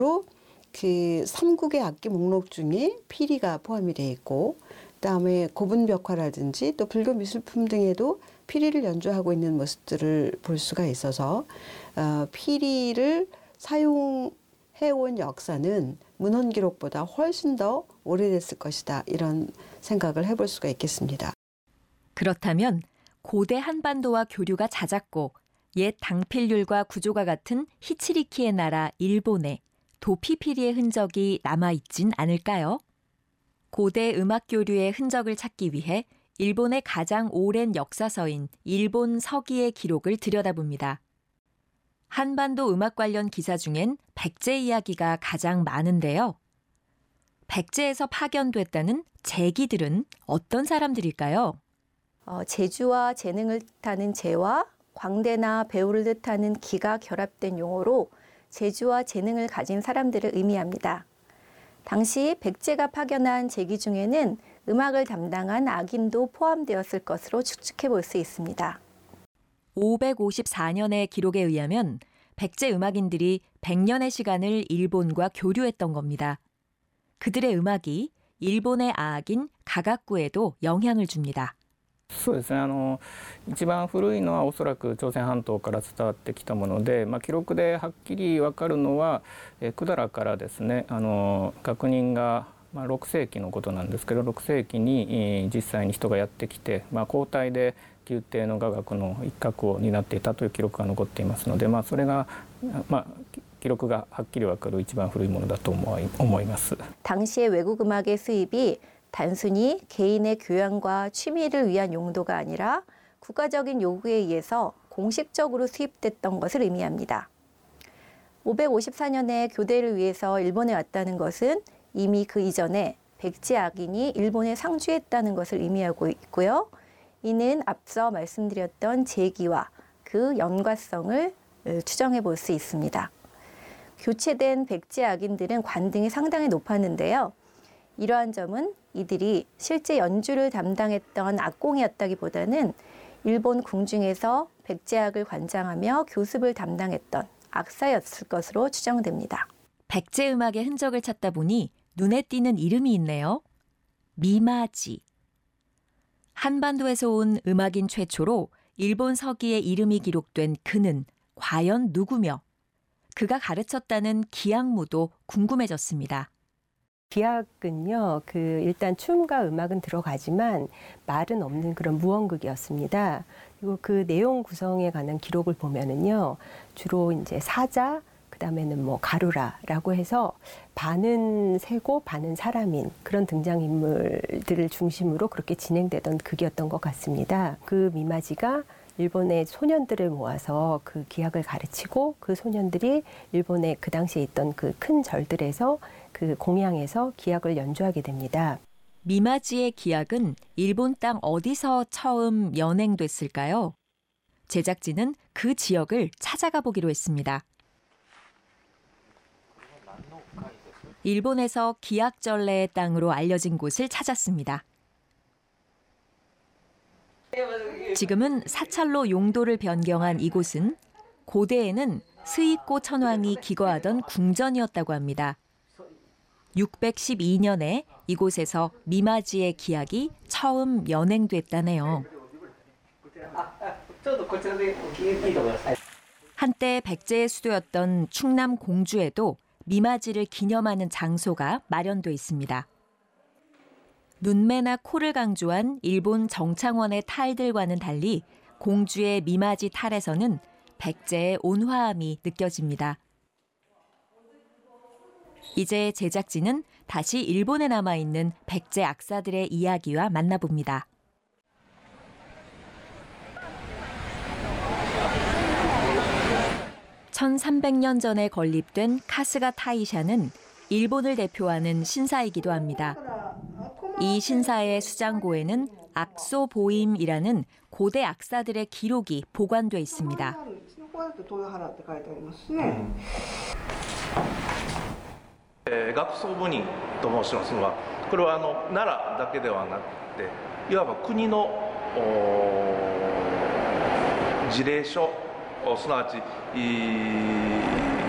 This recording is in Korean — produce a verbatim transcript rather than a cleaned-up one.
그 삼국의 악기 목록 중에 피리가 포함이 되어 있고, 그다음에 고분벽화라든지 또 불교 미술품 등에도 피리를 연주하고 있는 모습들을 볼 수가 있어서 어, 피리를 사용해온 역사는 문헌 기록보다 훨씬 더 오래됐을 것이다, 이런 생각을 해볼 수가 있겠습니다. 그렇다면 고대 한반도와 교류가 잦았고 옛 당필률과 구조가 같은 히치리키의 나라 일본에 도피피리의 흔적이 남아있진 않을까요? 고대 음악 교류의 흔적을 찾기 위해 일본의 가장 오랜 역사서인 일본 서기의 기록을 들여다봅니다. 한반도 음악 관련 기사 중엔 백제 이야기가 가장 많은데요. 백제에서 파견됐다는 제기들은 어떤 사람들일까요? 어, 재주와 재능을 뜻하는 재와 광대나 배우를 뜻하는 기가 결합된 용어로 재주와 재능을 가진 사람들을 의미합니다. 당시 백제가 파견한 제기 중에는 음악을 담당한 악인도 포함되었을 것으로 추측해 볼 수 있습니다. 오백오십사 년의 기록에 의하면 백제 음악인들이 백 년의 시간을 일본과 교류했던 겁니다. 그들의 음악이 일본의 악인 가가쿠에도 영향을 줍니다. そうですね、あの一番古いのはおそらく朝鮮半島から伝わってきたもので、まあ、記録ではっきり分かるのは、えー、百済からですね、あの確認が、まあ、ろくせいきのことなんですけど、ろくせいきに、えー、実際に人がやってきて、まあ、交代で宮廷の雅楽の一角を担っていたという記録が残っていますので、まあ、それが、まあ、記録がはっきり分かる一番古いものだと思い、思います。 당시의 외국 음악의 수입이 단순히 개인의 교양과 취미를 위한 용도가 아니라 국가적인 요구에 의해서 공식적으로 수입됐던 것을 의미합니다. 오백오십사 년에 교대를 위해서 일본에 왔다는 것은 이미 그 이전에 백제 악인이 일본에 상주했다는 것을 의미하고 있고요. 이는 앞서 말씀드렸던 제기와 그 연관성을 추정해 볼 수 있습니다. 교체된 백제 악인들은 관등이 상당히 높았는데요. 이러한 점은 이들이 실제 연주를 담당했던 악공이었다기보다는 일본 궁중에서 백제악을 관장하며 교습을 담당했던 악사였을 것으로 추정됩니다. 백제 음악의 흔적을 찾다 보니 눈에 띄는 이름이 있네요. 미마지. 한반도에서 온 음악인 최초로 일본 서기의 이름이 기록된 그는 과연 누구며 그가 가르쳤다는 기악무도 궁금해졌습니다. 기악은요, 그 일단 춤과 음악은 들어가지만 말은 없는 그런 무언극이었습니다. 그리고 그 내용 구성에 관한 기록을 보면은요, 주로 이제 사자, 그 다음에는 뭐 가루라라고 해서 반은 새고 반은 사람인 그런 등장인물들을 중심으로 그렇게 진행되던 극이었던 것 같습니다. 그 미마지가 일본의 소년들을 모아서 그 기악을 가르치고 그 소년들이 일본의 그 당시에 있던 그 큰 절들에서 그 공양에서 기악을 연주하게 됩니다. 미마지의 기악은 일본 땅 어디서 처음 연행됐을까요? 제작진은 그 지역을 찾아가 보기로 했습니다. 일본에서 기악전래의 땅으로 알려진 곳을 찾았습니다. 지금은 사찰로 용도를 변경한 이곳은 고대에는 스이코 천왕이 기거하던 궁전이었다고 합니다. 육백십이 년에 이곳에서 미마지의 기악이 처음 연행됐다네요. 한때 백제의 수도였던 충남 공주에도 미마지를 기념하는 장소가 마련돼 있습니다. 눈매나 코를 강조한 일본 정창원의 탈들과는 달리 공주의 미마지 탈에서는 백제의 온화함이 느껴집니다. 이제 제작진은 다시 일본에 남아있는 백제 악사들의 이야기와 만나봅니다. 천삼백 년 전에 건립된 카스가 타이샤는 일본을 대표하는 신사이기도 합니다. 이 신사의 수장고에는 악소보임이라는 고대 악사들의 기록이 보관돼 있습니다. 악소보임と申しますのは、これはあの奈良だけではなくて、いわば国の事例書、すなわち